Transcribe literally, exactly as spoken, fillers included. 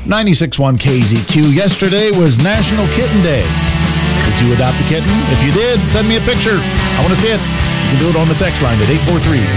ninety-six point one K Z Q. Yesterday was National Kitten Day. Did you adopt a kitten? If you did, send me a picture. I want to see it. You can do it on the text line at eight four three